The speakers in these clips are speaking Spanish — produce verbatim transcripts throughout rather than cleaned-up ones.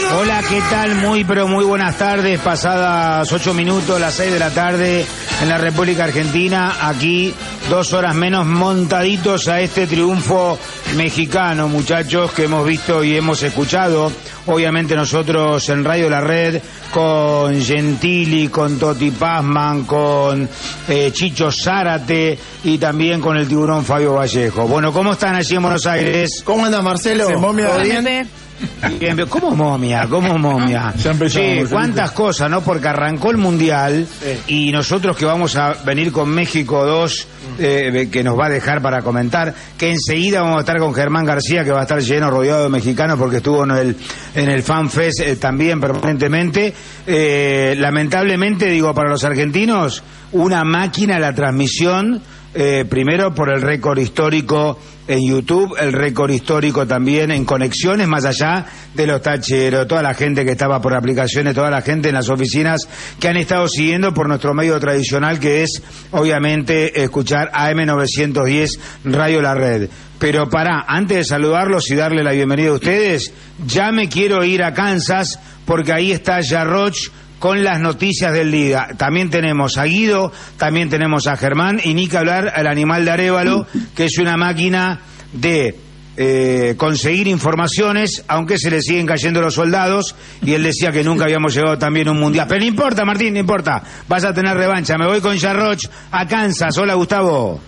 Hola, ¿qué tal? Muy, pero muy buenas tardes. Pasadas ocho minutos, las seis de la tarde en la República Argentina. Aquí, dos horas menos, montaditos a este triunfo mexicano, muchachos, que hemos visto y hemos escuchado. Obviamente nosotros en Radio La Red, con Gentili, con Toti Pazman, con eh, Chicho Zárate y también con el tiburón Fabio Vallejo. Bueno, ¿cómo están allí en Buenos Aires? ¿Cómo anda Marcelo? ¿Se momia bien? Bien, ¿cómo momia? ¿Cómo momia? Ya empezamos. Sí, cuántas cosas, ¿no? Porque arrancó el Mundial sí. Y nosotros que vamos a venir con México dos, eh, que nos va a dejar para comentar, que enseguida vamos a estar con Germán García, que va a estar lleno, rodeado de mexicanos, porque estuvo en el, en el Fan Fest eh, también permanentemente. Eh, lamentablemente, digo, para los argentinos, una máquina la transmisión. Eh, primero por el récord histórico en YouTube, el récord histórico también en conexiones, más allá de los tacheros, toda la gente que estaba por aplicaciones, toda la gente en las oficinas que han estado siguiendo por nuestro medio tradicional, que es obviamente escuchar A M novecientos diez Radio La Red. Pero pará, antes de saludarlos y darle la bienvenida a ustedes, ya me quiero ir a Kansas, porque ahí está Yarroch con las noticias del día. También tenemos a Guido, también tenemos a Germán, y ni que hablar al animal de Arévalo, que es una máquina de eh, conseguir informaciones, aunque se le siguen cayendo los soldados, y él decía que nunca habíamos llegado también a un mundial. Pero no importa, Martín, no importa, vas a tener revancha. Me voy con Yarroch a Kansas. Hola, Gustavo.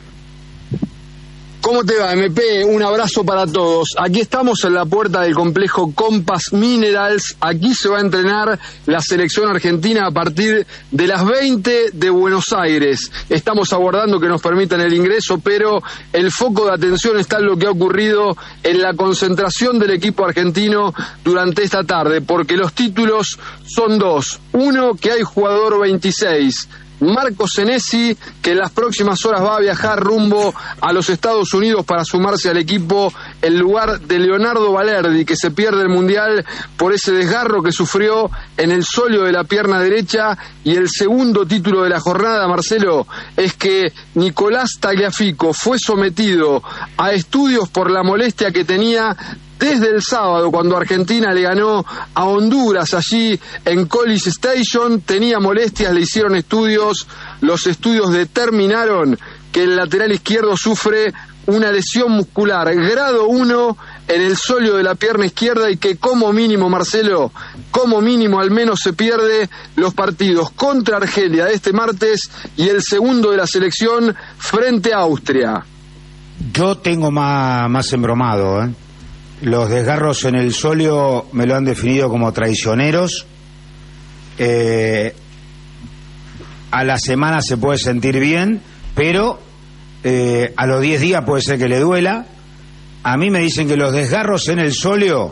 ¿Cómo te va, M P? Un abrazo para todos. Aquí estamos en la puerta del complejo Compass Minerals. Aquí se va a entrenar la selección argentina a partir de las veinte de Buenos Aires. Estamos aguardando que nos permitan el ingreso, pero el foco de atención está en lo que ha ocurrido en la concentración del equipo argentino durante esta tarde, porque los títulos son dos. Uno, que hay jugador veintiséis. Marco Senesi, que en las próximas horas va a viajar rumbo a los Estados Unidos para sumarse al equipo en lugar de Leonardo Balerdi, que se pierde el Mundial por ese desgarro que sufrió en el sóleo de la pierna derecha. Y el segundo título de la jornada, Marcelo, es que Nicolás Tagliafico fue sometido a estudios por la molestia que tenía desde el sábado, cuando Argentina le ganó a Honduras allí en College Station. Tenía molestias, le hicieron estudios, los estudios determinaron que el lateral izquierdo sufre una lesión muscular grado uno en el sóleo de la pierna izquierda, y que como mínimo, Marcelo, como mínimo al menos se pierde los partidos contra Argelia de este martes y el segundo de la selección frente a Austria. Yo tengo más, más embromado, ¿eh? Los desgarros en el sóleo me lo han definido como traicioneros. Eh, a la semana se puede sentir bien, pero eh, a los diez días puede ser que le duela. A mí me dicen que los desgarros en el sóleo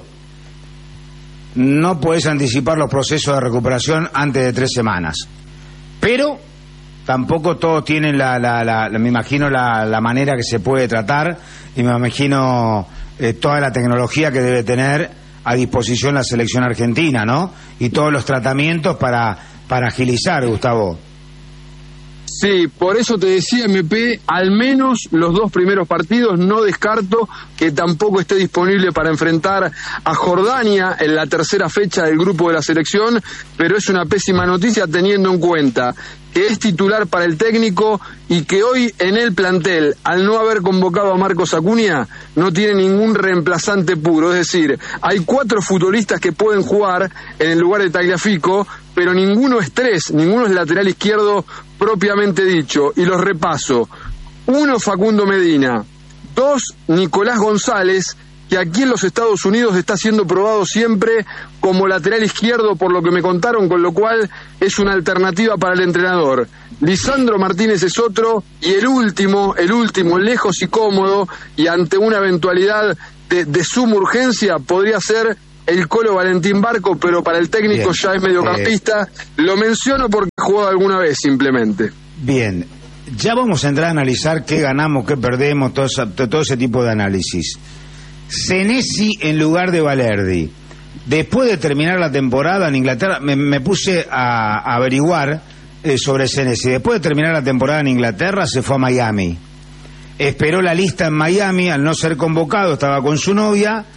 no puedes anticipar los procesos de recuperación antes de tres semanas. Pero tampoco todos tienen la, la, la, la me imagino la, la manera que se puede tratar, y me imagino Eh, toda la tecnología que debe tener a disposición la selección argentina, ¿no? Y todos los tratamientos para, para agilizar, Gustavo. Sí, por eso te decía, M P, al menos los dos primeros partidos. No descarto que tampoco esté disponible para enfrentar a Jordania en la tercera fecha del grupo de la selección, pero es una pésima noticia teniendo en cuenta que es titular para el técnico y que hoy en el plantel, al no haber convocado a Marcos Acuña, no tiene ningún reemplazante puro. Es decir, hay cuatro futbolistas que pueden jugar en el lugar de Tagliafico, pero ninguno es tres, ninguno es lateral izquierdo propiamente dicho. Y los repaso: uno, Facundo Medina; dos, Nicolás González, que aquí en los Estados Unidos está siendo probado siempre como lateral izquierdo, por lo que me contaron, con lo cual es una alternativa para el entrenador. Lisandro Martínez es otro, y el último, el último, lejos y cómodo, y ante una eventualidad de, de suma urgencia, podría ser el Colo Valentín Barco, pero para el técnico Bien. ya es mediocampista. Eh... Lo menciono porque ha jugado alguna vez simplemente. Bien, ya vamos a entrar a analizar qué ganamos, qué perdemos, todo, todo ese tipo de análisis. Senesi en lugar de Balerdi. Después de terminar la temporada en Inglaterra, me, me puse a, a averiguar eh, sobre Senesi. Después de terminar la temporada en Inglaterra, se fue a Miami. Esperó la lista en Miami, al no ser convocado, estaba con su novia,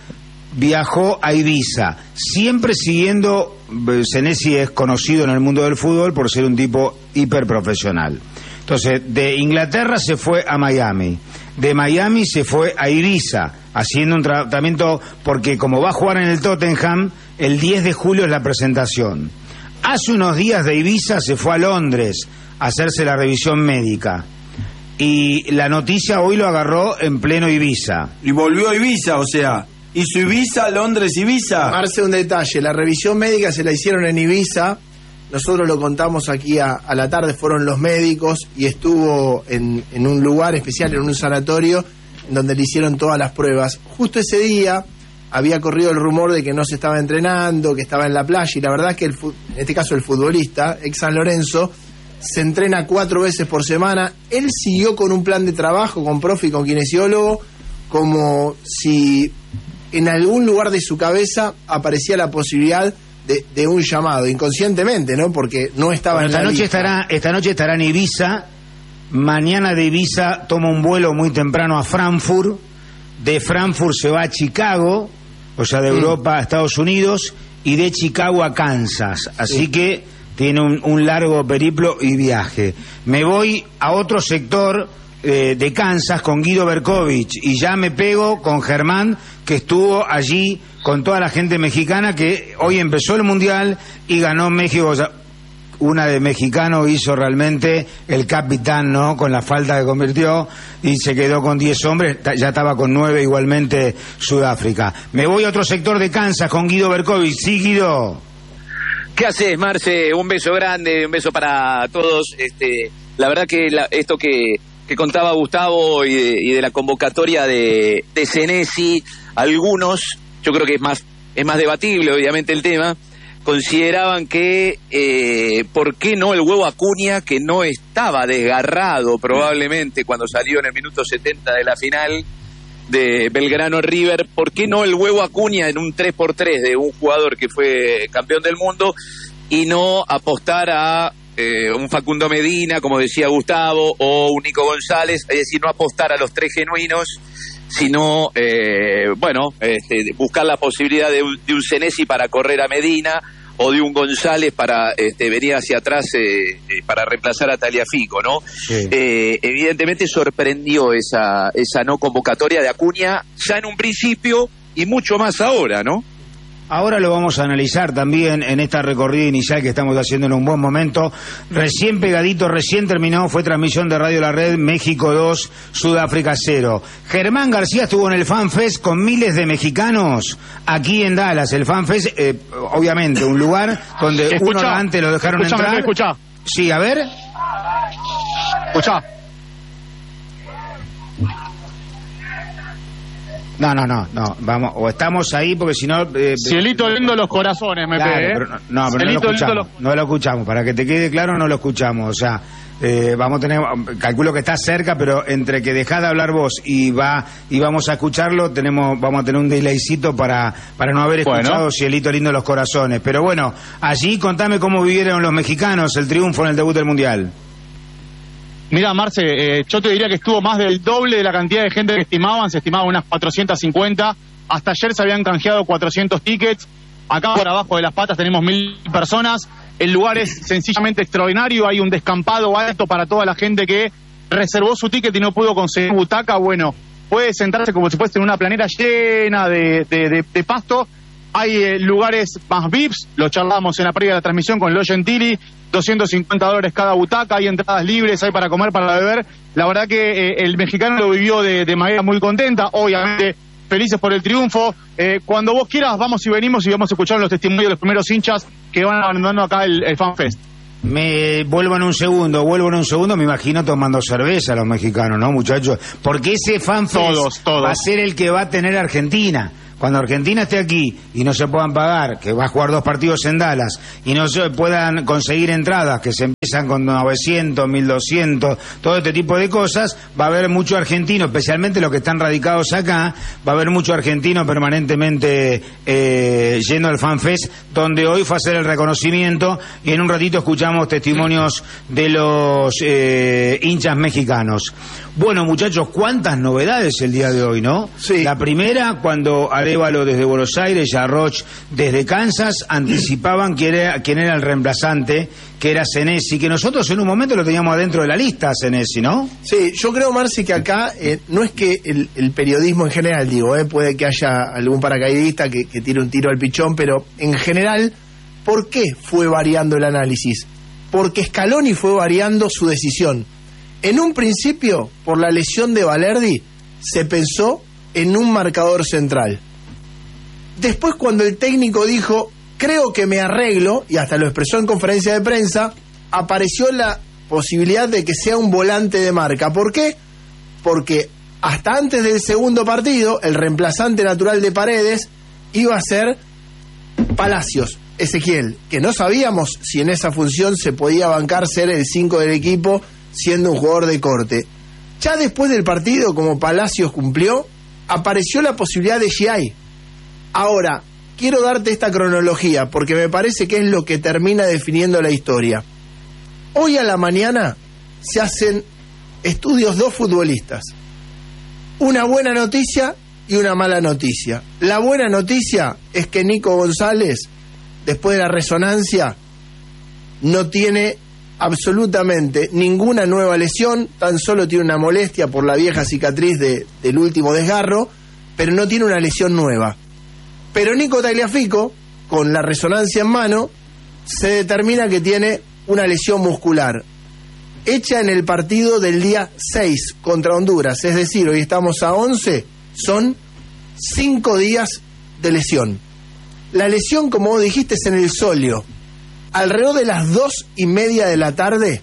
viajó a Ibiza, siempre siguiendo, Senesi es conocido en el mundo del fútbol por ser un tipo hiperprofesional. Entonces, de Inglaterra se fue a Miami, de Miami se fue a Ibiza, haciendo un tratamiento, porque como va a jugar en el Tottenham, el diez de julio es la presentación. Hace unos días de Ibiza se fue a Londres a hacerse la revisión médica. Y la noticia hoy lo agarró en pleno Ibiza. Y volvió a Ibiza, o sea, hizo Ibiza, Londres, Ibiza. Marce, un detalle, la revisión médica se la hicieron en Ibiza, nosotros lo contamos aquí a, a la tarde, fueron los médicos y estuvo en, en un lugar especial, en un sanatorio, donde le hicieron todas las pruebas. Justo ese día había corrido el rumor de que no se estaba entrenando, que estaba en la playa, y la verdad es que el, en este caso el futbolista, ex San Lorenzo, se entrena cuatro veces por semana. Él siguió con un plan de trabajo, con profe y con kinesiólogo, como si en algún lugar de su cabeza aparecía la posibilidad de, de un llamado, inconscientemente, ¿no? Porque no estaba bueno, en esta la noche lista. estará Esta noche estará en Ibiza, mañana de Ibiza toma un vuelo muy temprano a Frankfurt, de Frankfurt se va a Chicago, o sea, de Europa a Estados Unidos, y de Chicago a Kansas, así sí. que tiene un, un largo periplo y viaje. Me voy a otro sector eh, de Kansas con Guido Berkovich y ya me pego con Germán, que estuvo allí con toda la gente mexicana, que hoy empezó el Mundial y ganó México. O sea, una de mexicano hizo realmente el capitán, ¿no? Con la falta que convirtió y se quedó con diez hombres, ya estaba con nueve igualmente Sudáfrica. Me voy a otro sector de Kansas con Guido Berkovich. Sí, Guido. ¿Qué haces, Marce? Un beso grande, un beso para todos. Este, la verdad que la, esto que, que contaba Gustavo y de, y de la convocatoria de, de Senesi, algunos, yo creo que es más, es más debatible obviamente el tema, consideraban que eh, ¿por qué no el huevo Acuña, que no estaba desgarrado probablemente cuando salió en el minuto setenta de la final de Belgrano River, ¿por qué no el huevo Acuña en un tres por tres de un jugador que fue campeón del mundo y no apostar a eh, un Facundo Medina, como decía Gustavo, o un Nico González, es decir, no apostar a los tres genuinos, sino, eh, bueno, este, buscar la posibilidad de un, de un Senesi para correr a Medina, o de un González para este, venir hacia atrás eh, eh, para reemplazar a Tagliafico, ¿no? Sí. Eh, evidentemente sorprendió esa, esa no convocatoria de Acuña ya en un principio y mucho más ahora, ¿no? Ahora lo vamos a analizar también en esta recorrida inicial que estamos haciendo en un buen momento. Recién pegadito, recién terminó, fue transmisión de Radio La Red, México dos, Sudáfrica cero. Germán García estuvo en el FanFest con miles de mexicanos aquí en Dallas. El FanFest, eh, obviamente, un lugar donde escucha, uno antes lo dejaron escucha, entrar. Escucha. Sí, a ver. Escucha. No, no, no, no, vamos, o estamos ahí porque si no... Eh, Cielito lindo los corazones, me claro, pegué. Pero no, no, pero no lo escuchamos, los... no lo escuchamos, para que te quede claro no lo escuchamos, o sea, eh, vamos a tener, calculo que está cerca, pero entre que dejás de hablar vos y va y vamos a escucharlo, tenemos vamos a tener un delaycito para, para no haber escuchado bueno. Cielito lindo los corazones, pero bueno, allí contame cómo vivieron los mexicanos el triunfo en el debut del Mundial. Mira, Marce, eh, yo te diría que estuvo más del doble de la cantidad de gente que estimaban, se estimaban unas cuatrocientas cincuenta, hasta ayer se habían canjeado cuatrocientos tickets, acá por abajo de las patas tenemos mil personas, el lugar es sencillamente extraordinario, hay un descampado alto para toda la gente que reservó su ticket y no pudo conseguir butaca, bueno, puede sentarse como si fuese en una planera llena de, de, de, de pasto. Hay eh, lugares más V I Ps, lo charlamos en la previa de la transmisión con Lo Gentili, doscientos cincuenta dólares cada butaca, hay entradas libres, hay para comer, para beber. La verdad que eh, el mexicano lo vivió de, de manera muy contenta, obviamente felices por el triunfo. Eh, cuando vos quieras vamos y venimos y vamos a escuchar los testimonios de los primeros hinchas que van abandonando acá el, el FanFest. Me vuelvo en un segundo, vuelvo en un segundo, me imagino tomando cerveza los mexicanos, ¿no, muchachos? Porque ese FanFest todos, todos. va a ser el que va a tener Argentina. Cuando Argentina esté aquí y no se puedan pagar, que va a jugar dos partidos en Dallas, y no se puedan conseguir entradas, que se empiezan con novecientos, mil doscientos, todo este tipo de cosas, va a haber mucho argentino, especialmente los que están radicados acá, va a haber mucho argentino permanentemente eh, yendo al FanFest, donde hoy fue a hacer el reconocimiento, y en un ratito escuchamos testimonios de los eh, hinchas mexicanos. Bueno, muchachos, cuántas novedades el día de hoy, ¿no? Sí. La primera, cuando Arévalo desde Buenos Aires y Arroch desde Kansas anticipaban quién era, quién era el reemplazante, que era Senesi, que nosotros en un momento lo teníamos adentro de la lista, Senesi, ¿no? Sí, yo creo, Marci, que acá eh, no es que el, el periodismo en general, digo, eh, puede que haya algún paracaidista que, que tire un tiro al pichón, pero en general, ¿por qué fue variando el análisis? Porque Scaloni fue variando su decisión. En un principio, por la lesión de Valerdi, se pensó en un marcador central. Después, cuando el técnico dijo, creo que me arreglo, y hasta lo expresó en conferencia de prensa, apareció la posibilidad de que sea un volante de marca. ¿Por qué? Porque hasta antes del segundo partido, el reemplazante natural de Paredes iba a ser Palacios, Ezequiel, que no sabíamos si en esa función se podía bancar ser el cinco del equipo, siendo un jugador de corte. Ya después del partido, como Palacios cumplió, apareció la posibilidad de Giai. Ahora, quiero darte esta cronología, porque me parece que es lo que termina definiendo la historia. Hoy a la mañana se hacen estudios dos futbolistas. Una buena noticia y una mala noticia. La buena noticia es que Nico González, después de la resonancia, no tiene absolutamente ninguna nueva lesión, tan solo tiene una molestia por la vieja cicatriz de, del último desgarro, pero no tiene una lesión nueva. Pero Nico Tagliafico, con la resonancia en mano, se determina que tiene una lesión muscular, hecha en el partido del día seis contra Honduras, es decir, hoy estamos a once, son cinco días de lesión. La lesión, como vos dijiste, es en el sóleo. Alrededor de las dos y media de la tarde,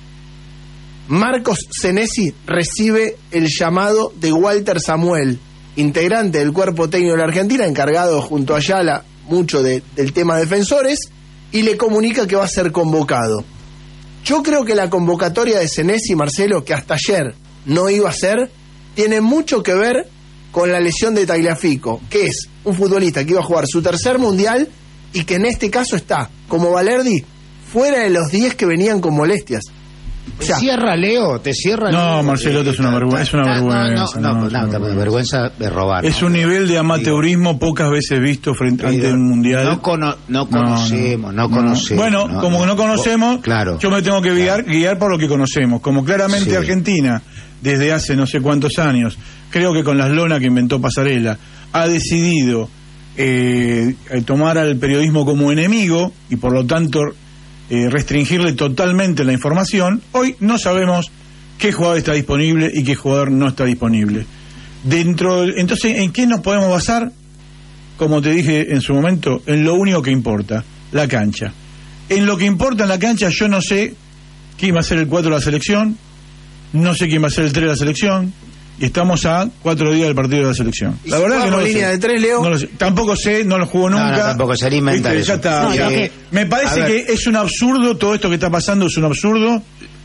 Marcos Senesi recibe el llamado de Walter Samuel, integrante del cuerpo técnico de la Argentina, encargado junto a Ayala mucho de, del tema defensores, y le comunica que va a ser convocado. Yo creo que la convocatoria de Senesi, Marcelo, que hasta ayer no iba a ser, tiene mucho que ver con la lesión de Tagliafico, que es un futbolista que iba a jugar su tercer mundial y que en este caso está, como Valerdi, fuera de los diez que venían con molestias. O sea, ¿Te cierra, Leo? ¿Te cierra? No, Leo? Marcelo, esto es una vergüenza. Es una Ah, vergüenza. No, no, no, no, no, no, no, vergüenza de robar. Es ¿no? un nivel de amateurismo pocas veces visto frente Pero ante un mundial. No, cono no conocemos, no, no, no conocemos. Bueno, no, como no, no conocemos, claro, yo me tengo que guiar, claro. guiar por lo que conocemos. Como claramente Sí. Argentina, desde hace no sé cuántos años, creo que con las lonas que inventó Pasarela, ha decidido eh, tomar al periodismo como enemigo y por lo tanto eh, restringirle totalmente la información. Hoy no sabemos qué jugador está disponible y qué jugador no está disponible. Dentro, entonces, ¿en qué nos podemos basar? Como te dije en su momento, en lo único que importa, la cancha. En lo que importa en la cancha, yo no sé quién va a ser el cuatro de la selección, no sé quién va a ser el tres de la selección, y estamos a cuatro días del partido de la selección. ¿Y La si verdad que no jugamos lo línea sé. de tres, Leo? No lo sé. Tampoco sé, no lo jugó No, nunca. no, tampoco sería inventar Viste, ya eso. está. No, Eh, no, que- me parece a ver. que es un absurdo, todo esto que está pasando es un absurdo.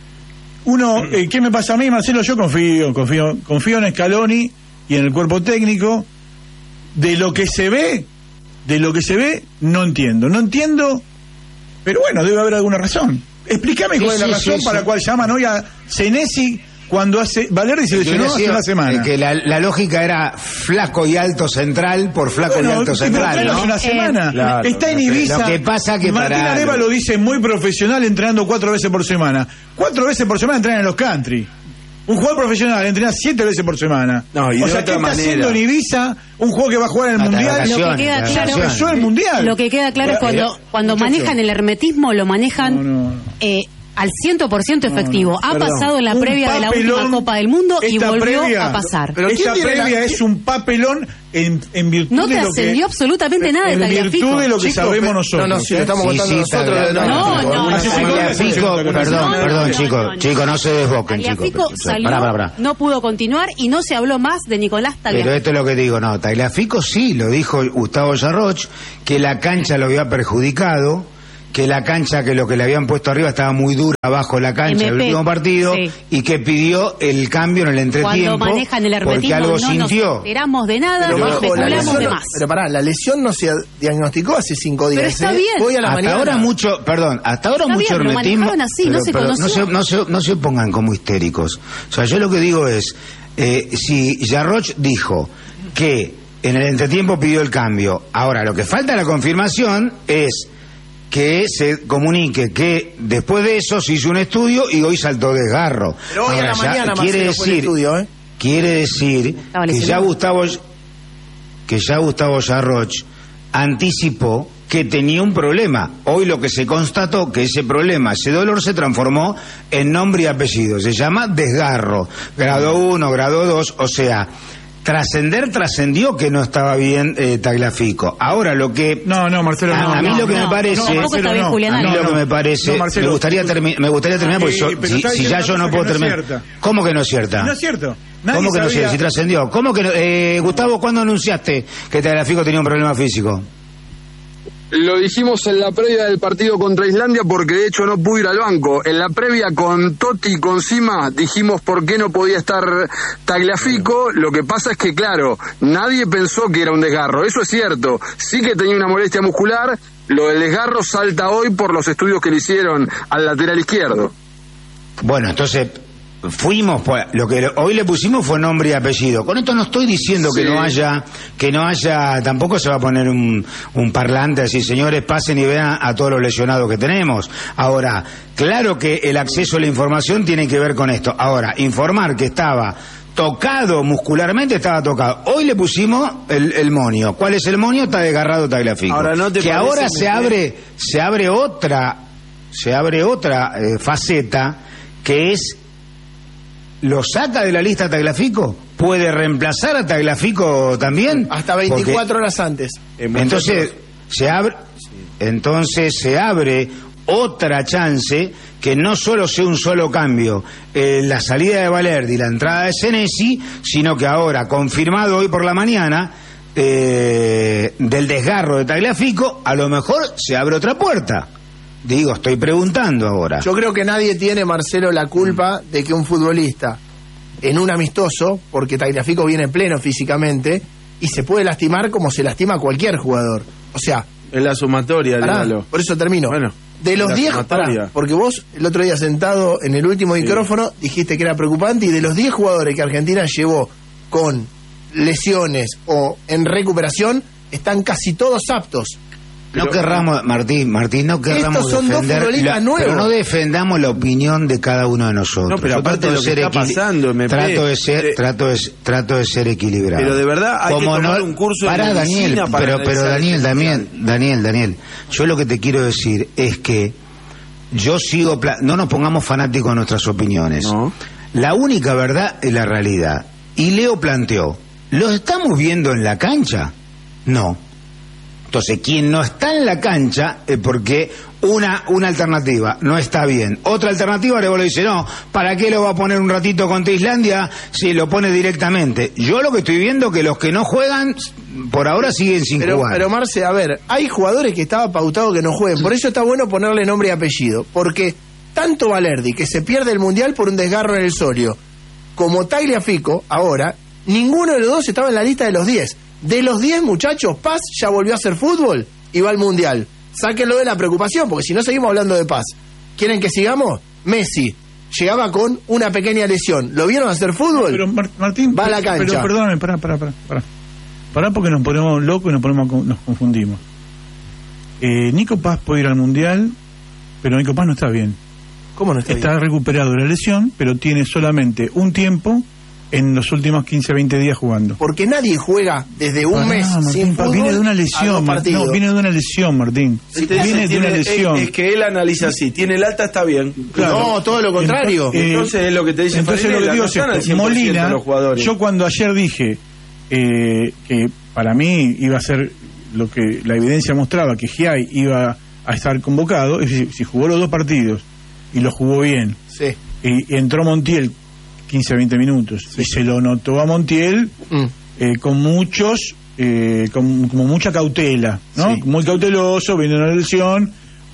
Uno, eh, ¿qué me pasa a mí, Marcelo? Yo confío, confío, confío en Scaloni y en el cuerpo técnico. De lo que se ve, de lo que se ve, no entiendo. No entiendo, pero bueno, debe haber alguna razón. Explícame Sí, cuál es la sí, razón sí, para sí. la cual llaman hoy a Senesi cuando hace Valerdi se lesionó hace una semana. Que la, la lógica era flaco y alto central por flaco Bueno, y alto tipo, central, claro, ¿no? hace una semana. Claro, Está en lo que- Ibiza. lo que pasa que Martín para- Areva lo dice muy profesional, entrenando cuatro veces por semana. Cuatro veces por semana entrenan en los country. Un jugador profesional entrena siete veces por semana. No, y de o sea, otra ¿qué está manera. haciendo en Ibiza un jugador que va a jugar en el Hasta Mundial? vacaciones, Lo que queda la claro- vacaciones. Empezó el Mundial. Lo que queda claro es cuando, cuando muchacho. manejan el hermetismo, lo manejan No, no, no. eh, al cien por ciento efectivo. ha Perdón. pasado en la Un previa de la última papelón, Copa del Mundo y esta volvió previa- a pasar. Pero Esta ¿quién tiene la- previa es un papelón en, en virtud No de lo que... trascendió absolutamente nada de En Tagliafico. virtud de lo que Chicos, sabemos pe- nosotros. No, no, si ¿eh? lo estamos Sí, contando sí, nosotros. está bien. No, Tagliafico. no, Hace no, cinco no, días Tagliafico, se conoce. perdón, No, no, perdón, no, chicos, no, no. chicos, no se desboquen, chicos. Tagliafico salió, Pará, pará, pará. no pudo continuar y no se habló más de Nicolás Pero Tagliafico. esto es lo que digo, no, Tagliafico sí, lo dijo Gustavo Yarroch, que la cancha lo había perjudicado que la cancha, que lo que le habían puesto arriba estaba muy dura abajo la cancha del último partido, sí. y que pidió el cambio en el entretiempo. Cuando manejan el hermetismo, porque algo no sintió. nos enteramos de nada, pero, no bajo, especulamos de no, más. Pero pará, la lesión no se diagnosticó hace cinco días. Pero está ¿eh? bien. Hoy a la hasta mañana. ahora mucho, perdón, hasta ahora está mucho bien, hermetismo. Lo así, pero, no se pero no, se, no, se, no se pongan como histéricos. O sea, yo lo que digo es, eh, si Jarroch dijo que en el entretiempo pidió el cambio, ahora lo que falta la confirmación es que se comunique que después de eso se hizo un estudio y hoy saltó desgarro. Pero hoy ahora, a la mañana quiere decir, fue el estudio, ¿eh? quiere decir que ya Gustavo que ya Gustavo Jarroch anticipó que tenía un problema. Hoy lo que se constató que ese problema, ese dolor se transformó en nombre y apellido. Se llama desgarro, grado uno, grado dos, o sea, trascender trascendió que no estaba bien eh, Tagliafico. Ahora lo que no no Marcelo a, no, a mí no, lo que no, me parece no, Marcelo, a mí no, lo no, que me parece no, Marcelo, me gustaría termi me gustaría terminar porque eh, yo, si, si ya yo no puedo no terminar es ¿cómo que no es cierta? No es cierto. Nadie ¿Cómo que no es cierto? Si trascendió. ¿Cómo que no? Eh, Gustavo, ¿cuándo anunciaste que Tagliafico tenía un problema físico? Lo dijimos en la previa del partido contra Islandia porque de hecho no pudo ir al banco. En la previa con Totti y con Sima dijimos por qué no podía estar Tagliafico. Lo que pasa es que, claro, nadie pensó que era un desgarro. Eso es cierto. Sí que tenía una molestia muscular. Lo del desgarro salta hoy por los estudios que le hicieron al lateral izquierdo. Bueno, entonces fuimos, pues, lo que hoy le pusimos fue nombre y apellido. Con esto no estoy diciendo sí. que no haya, que no haya, tampoco se va a poner un, un parlante así, señores, pasen y vean a todos los lesionados que tenemos. Ahora, claro que el acceso a la información tiene que ver con esto. Ahora, informar que estaba tocado muscularmente, estaba tocado. Hoy le pusimos el, el monio. ¿Cuál es el monio? Está desgarrado Tagliafico. Ahora no te que ahora se abre, se abre otra, se abre otra eh, faceta que es ¿lo saca de la lista Tagliafico? ¿Puede reemplazar a Tagliafico también? Hasta veinticuatro horas antes. Entonces se abre, entonces se abre otra chance que no solo sea un solo cambio, eh, la salida de Valerdi y la entrada de Senesi, sino que ahora, confirmado hoy por la mañana, eh, del desgarro de Tagliafico, a lo mejor se abre otra puerta. Digo, estoy preguntando ahora. Yo creo que nadie tiene, Marcelo, la culpa de que un futbolista en un amistoso, porque Tagliafico viene pleno físicamente, y se puede lastimar como se lastima cualquier jugador. O sea... Es la sumatoria, pará, por eso termino. Bueno, de los diez, porque vos el otro día sentado en el último sí. micrófono dijiste que era preocupante, y de los diez jugadores que Argentina llevó con lesiones o en recuperación, están casi todos aptos. No Pero, querramos, Martín, Martín, no querramos estos son defender, dos futbolistas la, nuevos. pero no defendamos la opinión de cada uno de nosotros. No, pero aparte de lo que está pasando, M P, trato de ser, eh, trato de, trato de ser equilibrado. Pero de verdad hay Como que tomar no, un curso para, de Daniel, para pero, pero Daniel, Daniel, Daniel, Daniel, yo lo que te quiero decir es que yo sigo, no nos pongamos fanáticos de nuestras opiniones. No. La única verdad es la realidad. Y Leo planteó, ¿los estamos viendo en la cancha? No. Entonces, quien no está en la cancha es porque una, una alternativa no está bien. Otra alternativa, luego le dice, no, ¿para qué lo va a poner un ratito contra Islandia si lo pone directamente? Yo lo que estoy viendo es que los que no juegan, por ahora siguen sin pero, jugar. Pero, Marce, a ver, hay jugadores que estaba pautado que no jueguen. Por eso está bueno ponerle nombre y apellido. Porque tanto Valerdi, que se pierde el Mundial por un desgarro en el Sorio, como Tagliafico, ahora, ninguno de los dos estaba en la lista de los diez. De los diez muchachos, Paz ya volvió a hacer fútbol y va al Mundial. Sáquenlo de la preocupación, porque si no seguimos hablando de Paz. ¿Quieren que sigamos? Messi llegaba con una pequeña lesión. ¿Lo vieron hacer fútbol? Pero Mar Martín, va a la cancha. Pero perdóname, pará, pará, pará, pará. Pará porque nos ponemos locos y nos, ponemos, nos confundimos. Eh, Nico Paz puede ir al Mundial, pero Nico Paz no está bien. ¿Cómo no está, está bien? Está recuperado de la lesión, pero tiene solamente un tiempo en los últimos quince, veinte días jugando. Porque nadie juega desde un Pará, mes Martín, sin fútbol. Viene de una lesión, Martín. No, viene de una lesión, Martín. Sí, viene tiene, de una lesión. Es, es que él analiza así, tiene el alta, está bien. Claro. No, todo lo contrario. Entonces, eh, entonces es lo que te dice Entonces Farinelli, lo que digo es esto, Molina, los jugadores. Yo cuando ayer dije eh, que para mí iba a ser lo que la evidencia mostraba, que Giai iba a estar convocado, es decir, si jugó los dos partidos y lo jugó bien, sí. y entró Montiel quince a veinte minutos, sí. y se lo notó a Montiel mm. eh, con muchos, eh, con como mucha cautela, ¿no? Sí. Muy cauteloso, viene una lesión,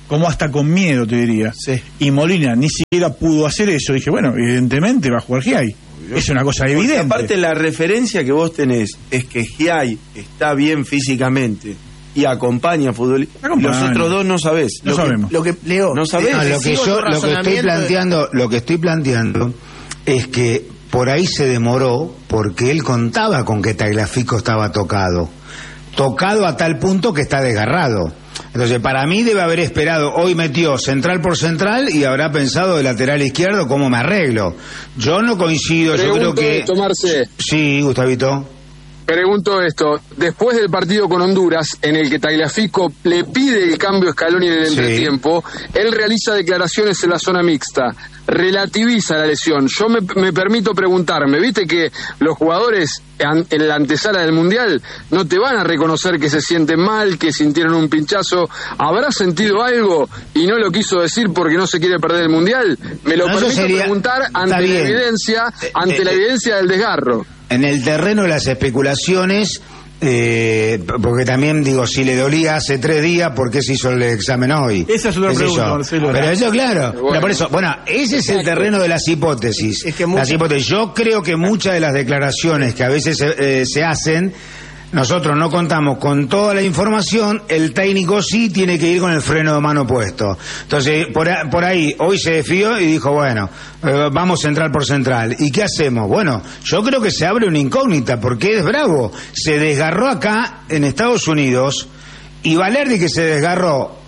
como hasta con miedo, te diría. Sí. Y Molina ni siquiera pudo hacer eso. Dije, bueno, evidentemente va a jugar Giai. Es una cosa Porque evidente. aparte la referencia que vos tenés es que Giai está bien físicamente y acompaña a futbolista. Acompaña. Los otros dos no sabés. No Lo que- sabemos. Lo que, Leo, No sabés. No, te lo que sigo yo tu lo que estoy razonamiento de- planteando, lo que estoy planteando es que por ahí se demoró porque él contaba con que Tagliafico estaba tocado. Tocado a tal punto que está desgarrado. Entonces, para mí debe haber esperado, hoy metió central por central y habrá pensado de lateral izquierdo cómo me arreglo. Yo no coincido, yo creo Pregunto que... esto, Marce. Sí, Gustavito. Pregunto esto, después del partido con Honduras, en el que Tagliafico le pide el cambio a Scaloni en el Sí. entretiempo, él realiza declaraciones en la zona mixta, relativiza la lesión. Yo me, me permito preguntarme, viste que los jugadores an- en la antesala del Mundial no te van a reconocer que se sienten mal, que sintieron un pinchazo. ¿Habrá sentido algo y no lo quiso decir porque no se quiere perder el Mundial? Me lo No, eso permito sería- preguntar está ante la bien. evidencia, ante Eh, la eh, evidencia del desgarro. En el terreno de las especulaciones, eh, porque también digo, si le dolía hace tres días, ¿por qué se hizo el examen hoy? Esa es otra ¿Qué sé pregunta, yo? Marcelo. Pero eso, claro. Bueno. Pero por eso, bueno, ese es el terreno de las hipótesis. Es que mucho- Las hipótesis. Yo creo que muchas de las declaraciones que a veces eh, se hacen, nosotros no contamos con toda la información, el técnico sí tiene que ir con el freno de mano puesto. Entonces, por, a- por ahí, hoy se desfió y dijo, bueno, eh, vamos central por central. ¿Y qué hacemos? Bueno, yo creo que se abre una incógnita, porque es bravo. Se desgarró acá, en Estados Unidos, y Valerdi, que se desgarró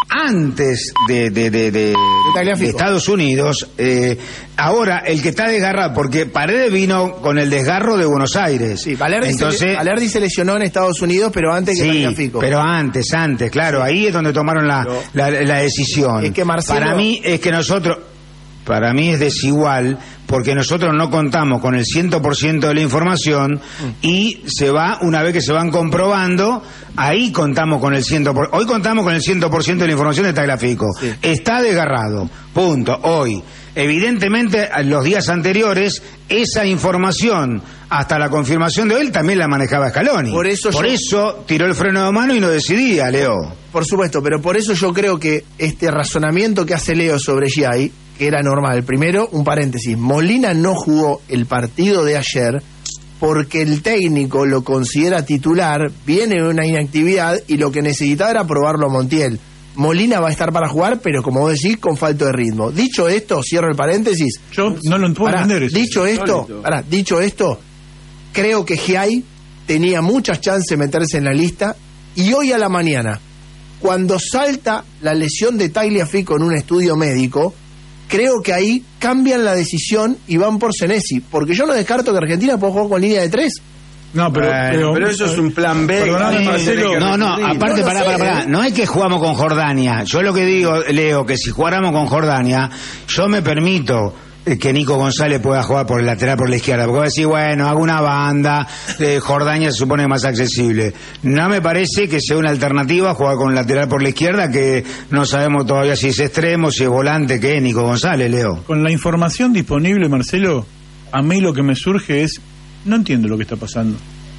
antes de, de, de, de- Tagliafico. de Estados Unidos, eh, ahora el que está desgarrado, porque Paredes vino con el desgarro de Buenos Aires. Sí, Valerdi, Entonces, se, Valerdi se lesionó en Estados Unidos, pero antes que sí, Tagliafico. pero antes, antes, claro, ahí es donde tomaron la, la, la decisión. Es que Marcelo- Para mí es que nosotros, para mí es desigual, porque nosotros no contamos con el cien por ciento de la información y se va, una vez que se van comprobando, ahí contamos con el cien por ciento. Hoy contamos con el cien por ciento de la información de Tagliafico. Sí. Está desgarrado, punto, hoy. Evidentemente, a los días anteriores, esa información, hasta la confirmación de él, también la manejaba Scaloni. Por eso por yo- eso tiró el freno de mano y no decidía, Leo. Por supuesto, pero por eso yo creo que este razonamiento que hace Leo sobre Giai, que era normal. Primero, un paréntesis, Molina no jugó el partido de ayer porque el técnico lo considera titular, viene de una inactividad y lo que necesitaba era probarlo a Montiel. Molina va a estar para jugar, pero como vos decís, con falta de ritmo. Dicho esto, cierro el paréntesis. Yo no lo puedo Pará, entender eso. dicho esto, Insólito. pará, dicho esto, creo que Giai tenía muchas chances de meterse en la lista y hoy a la mañana, cuando salta la lesión de Tagliafico en un estudio médico, creo que ahí cambian la decisión y van por Senesi, porque yo no descarto que Argentina pueda jugar con línea de tres. No, pero, Bueno, pero eso es un plan B. Perdóname, que Marcelo. tiene que No, no, recurrir. aparte, No lo pará, sé, pará, pará. ¿eh? No es que jugamos con Jordania. Yo lo que digo, Leo, que si jugáramos con Jordania, yo me permito eh, que Nico González pueda jugar por el lateral, por la izquierda. Porque va a decir, bueno, hago una banda, eh, Jordania se supone más accesible. No me parece que sea una alternativa jugar con el lateral por la izquierda, que no sabemos todavía si es extremo, si es volante, que es Nico González, Leo. Con la información disponible, Marcelo, a mí lo que me surge es, no entiendo lo que está pasando.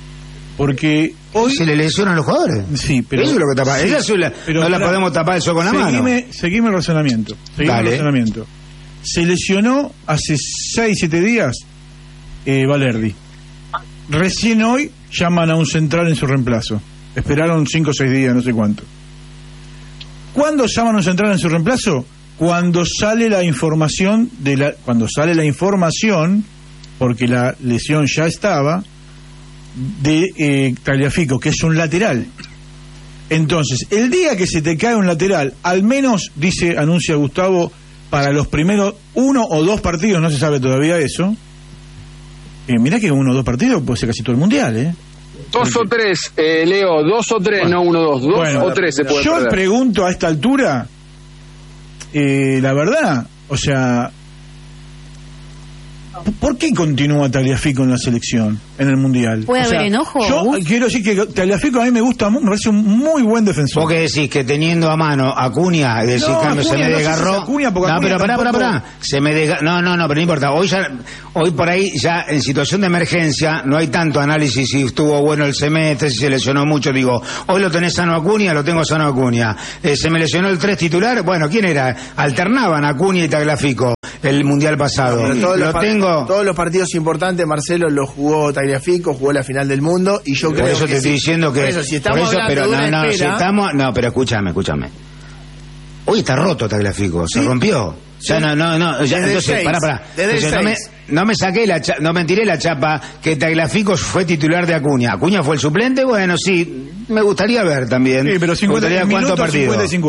Porque hoy... Se le lesionan los jugadores. Sí, pero... Eso es lo que tapa. sí, Esa es la- pero no la pará, podemos tapar el sol con la mano. seguime, Seguime el razonamiento. Seguime el Dale. razonamiento. Se lesionó hace seis, siete días eh, Valerdi. Recién hoy llaman a un central en su reemplazo. Esperaron cinco o seis días, no sé cuánto. ¿Cuándo llaman a un central en su reemplazo? Cuando sale la información de la, cuando sale la información, porque la lesión ya estaba, de eh, Tagliafico, que es un lateral. Entonces, el día que se te cae un lateral, al menos, dice, anuncia Gustavo, para los primeros uno o dos partidos, no se sabe todavía eso, eh, mirá que uno o dos partidos puede ser casi todo el mundial, ¿eh? Dos o tres, eh, Leo, dos o tres, no uno o dos, dos Bueno, o tres se puede yo perder. pregunto a esta altura, eh, la verdad, o sea, ¿por qué continúa Tagliafico en la selección? en el Mundial. ¿Puede O sea, haber enojo, Yo Gus? quiero decir que Tagliafico a mí me gusta, mu- me parece un muy buen defensor. Vos que decís que teniendo a mano a Acuña, decís, No, cambio, se Acuña, me no sé si desgarró. es Acuña, porque no, Acuña pero pará, pará, tampoco- pará. Se me desga- No, no, no, pero no importa. Hoy ya, hoy por ahí ya en situación de emergencia no hay tanto análisis si estuvo bueno el semestre, si se lesionó mucho. Digo, hoy lo tenés sano Acuña, lo tengo sano Acuña. Eh, se me lesionó el tres titular. Bueno, ¿quién era? Alternaban Acuña y Tagliafico el mundial pasado. Pero todos, lo los par- tengo. todos los partidos importantes, Marcelo, los jugó Tagliafico, jugó la final del mundo y yo Por creo eso que te estoy sí. diciendo que. Por eso, si por estamos eso, hablando pero de no, una no, si espera, estamos. No, pero escúchame, escúchame. Hoy está roto Tagliafico, se Sí. rompió. Ya Sí. no, no, no. Ya, Desde entonces, seis. pará, pará. Desde Entonces, no, me, seis. no me saqué la cha- no me tiré la chapa que Tagliafico fue titular de Acuña. Acuña fue el suplente, bueno, sí. Me gustaría ver también. Sí, pero Me cincuenta gustaría minutos, cuántos partidos. cincuenta y cincuenta.